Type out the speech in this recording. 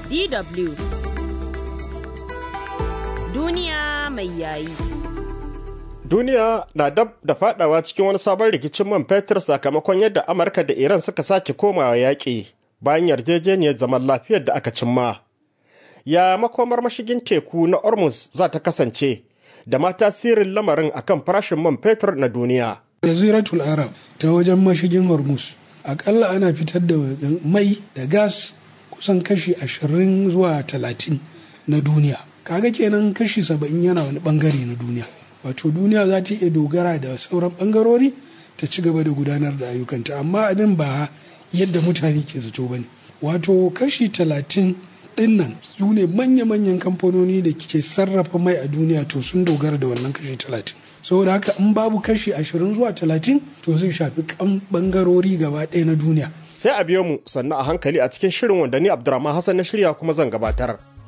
DW Duniya mai yayi. Duniya na dab da fadawa cikin wani sabon rikicin man fetur sakamakon yadda Amurka da Iran suka sake komawa yaƙi bayan yarjejeniyar zaman lafiyar da aka cimma. Ya makomar mashigin teku na Hormuz za ta kasance da ma tasirin lamarin akan farashin man fetur na duniya. Jaziratul Arab ta wajen mashigin Hormuz akalla ana fitar da mai da gas kusan kashi 20 zuwa 30 na duniya. Kaga kenan kashi 70 yana wani bangare na duniya. Wato duniya za ta iya dogara da sauran bangarori ta ci gaba da gudanar da ayyukanta, amma abin ba yadda mutane ke zato bane. Wato kashi 30 din nan su ne manya-manyan kamfanoni da ke sarrafa mai a duniya, to sun dogara da wannan kashi 30. Saboda haka in babu kashi 20 zuwa 30 to zai shafi kan bangarori gaba ɗaya na duniya. Sai a biyo mu sannan a hankali a cikin shirin wanda ni Abdurrahman Hassan na shirya kuma zan gabatar.